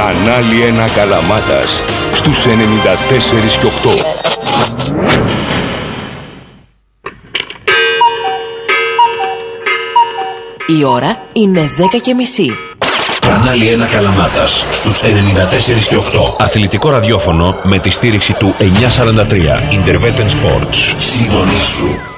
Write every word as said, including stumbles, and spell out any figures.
Κανάλι ένα Καλαμάτας στους ενενήντα τέσσερα και οκτώ. Η ώρα είναι δέκα και μισή. Κανάλι ένα Καλαμάτας στους ενενήντα τέσσερα και οκτώ. Αθλητικό ραδιόφωνο με τη στήριξη του εννιακόσια σαράντα τρία. Interveten Sports. Συντονίσου.